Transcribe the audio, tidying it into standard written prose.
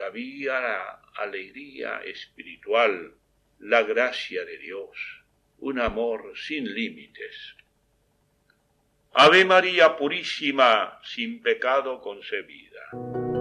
había la alegría espiritual, la gracia de Dios, un amor sin límites. Ave María Purísima, sin pecado concebida.